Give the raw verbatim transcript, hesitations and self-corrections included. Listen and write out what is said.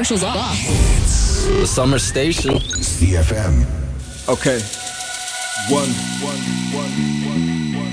commercials off. The summer station. C F M. Okay. One, one, one, one.